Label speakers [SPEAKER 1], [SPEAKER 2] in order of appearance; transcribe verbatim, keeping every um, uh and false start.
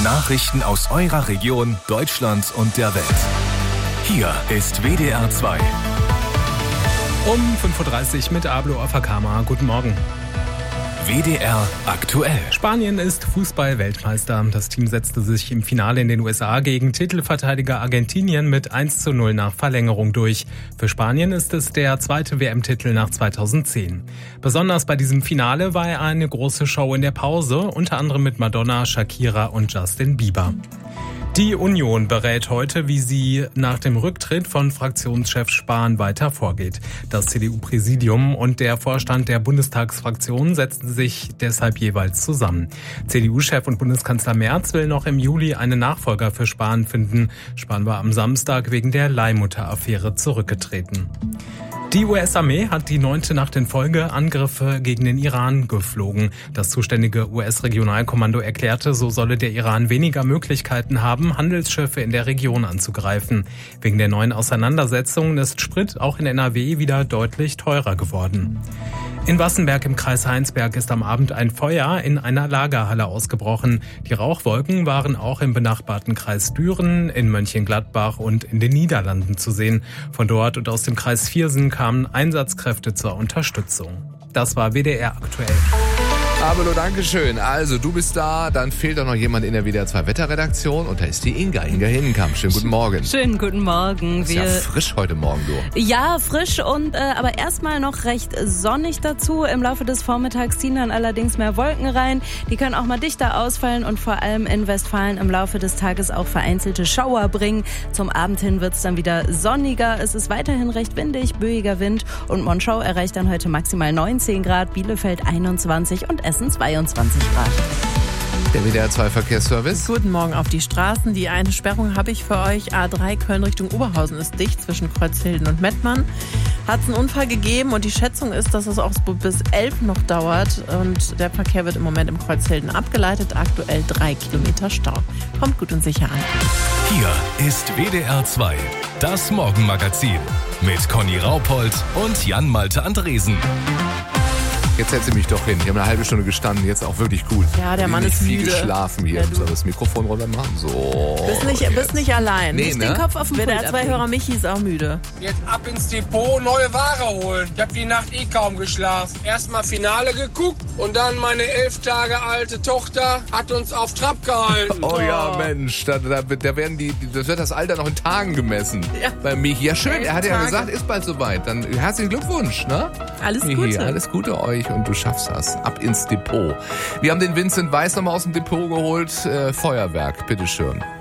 [SPEAKER 1] Nachrichten aus eurer Region, Deutschland und der Welt. Hier ist W D R zwei.
[SPEAKER 2] Um fünf Uhr dreißig mit Ablo Afakama. Guten Morgen.
[SPEAKER 1] W D R aktuell.
[SPEAKER 2] Spanien ist Fußball-Weltmeister. Das Team setzte sich im Finale in den U S A gegen Titelverteidiger Argentinien mit eins zu null nach Verlängerung durch. Für Spanien ist es der zweite W M-Titel nach zweitausendzehn. Besonders bei diesem Finale war er eine große Show in der Pause, unter anderem mit Madonna, Shakira und Justin Bieber. Die Union berät heute, wie sie nach dem Rücktritt von Fraktionschef Spahn weiter vorgeht. Das C D U-Präsidium und der Vorstand der Bundestagsfraktion setzten sich deshalb jeweils zusammen. C D U-Chef und Bundeskanzler Merz will noch im Juli einen Nachfolger für Spahn finden. Spahn war am Samstag wegen der Leihmutter-Affäre zurückgetreten. Die U S-Armee hat die neunte Nacht in Folge Angriffe gegen den Iran geflogen. Das zuständige U S-Regionalkommando erklärte, so solle der Iran weniger Möglichkeiten haben, Handelsschiffe in der Region anzugreifen. Wegen der neuen Auseinandersetzungen ist Sprit auch in N R W wieder deutlich teurer geworden. In Wassenberg im Kreis Heinsberg ist am Abend ein Feuer in einer Lagerhalle ausgebrochen. Die Rauchwolken waren auch im benachbarten Kreis Düren, in Mönchengladbach und in den Niederlanden zu sehen. Von dort und aus dem Kreis Viersen kamen Einsatzkräfte zur Unterstützung. Das war W D R aktuell.
[SPEAKER 3] Abelo, danke schön. Also, du bist da, dann fehlt doch noch jemand in der W D R zwei Wetterredaktion und da ist die Inga, Inga Hinnenkamp. Schönen guten Morgen.
[SPEAKER 4] Schönen guten Morgen.
[SPEAKER 3] Ist ja frisch heute Morgen, du.
[SPEAKER 4] Ja, frisch und äh, aber erstmal noch recht sonnig dazu. Im Laufe des Vormittags ziehen dann allerdings mehr Wolken rein. Die können auch mal dichter ausfallen und vor allem in Westfalen im Laufe des Tages auch vereinzelte Schauer bringen. Zum Abend hin wird es dann wieder sonniger. Es ist weiterhin recht windig, böiger Wind und Monschau erreicht dann heute maximal neunzehn Grad, Bielefeld einundzwanzig und Essen zweiundzwanzig Grad.
[SPEAKER 3] Der W D R zwei Verkehrsservice.
[SPEAKER 5] Guten Morgen auf die Straßen. Die eine Sperrung habe ich für euch. A drei Köln Richtung Oberhausen ist dicht zwischen Kreuzhilden und Mettmann. Hat es einen Unfall gegeben und die Schätzung ist, dass es auch bis elf noch dauert. Und der Verkehr wird im Moment im Kreuzhilden abgeleitet. Aktuell drei Kilometer Stau. Kommt gut und sicher an.
[SPEAKER 1] Hier ist W D R zwei, das Morgenmagazin mit Conny Raupold und Jan-Malte Andresen.
[SPEAKER 3] Jetzt setze mich doch hin. Ich habe eine halbe Stunde gestanden, jetzt auch wirklich gut.
[SPEAKER 5] Ja, der Mann
[SPEAKER 3] nicht
[SPEAKER 5] ist
[SPEAKER 3] viel
[SPEAKER 5] müde.
[SPEAKER 3] geschlafen hier.
[SPEAKER 5] Ja,
[SPEAKER 3] Ich muss aber das Mikrofon runter machen. So.
[SPEAKER 5] Bist nicht, bist nicht allein.
[SPEAKER 3] Nee,
[SPEAKER 5] nicht
[SPEAKER 3] ne?
[SPEAKER 5] den Kopf auf den
[SPEAKER 4] W D R
[SPEAKER 5] W D R zwei Hörer Michi ist auch müde.
[SPEAKER 6] Jetzt ab ins Depot, neue Ware holen. Ich habe die Nacht eh kaum geschlafen. Erstmal Finale geguckt und dann meine elf Tage alte Tochter hat uns auf Trab gehalten.
[SPEAKER 3] Oh ja, Mensch, da, da, da werden die, das wird das Alter noch in Tagen gemessen.
[SPEAKER 5] Ja.
[SPEAKER 3] Bei Michi. Ja, schön.
[SPEAKER 5] Elf
[SPEAKER 3] Er hat ja
[SPEAKER 5] Tage.
[SPEAKER 3] gesagt, ist bald soweit. Dann herzlichen Glückwunsch, ne?
[SPEAKER 5] Alles
[SPEAKER 3] Michi,
[SPEAKER 5] Gute.
[SPEAKER 3] alles Gute euch und du schaffst das. Ab ins Depot. Wir haben den Vincent Weiss nochmal aus dem Depot geholt. Äh, Feuerwerk, bitteschön.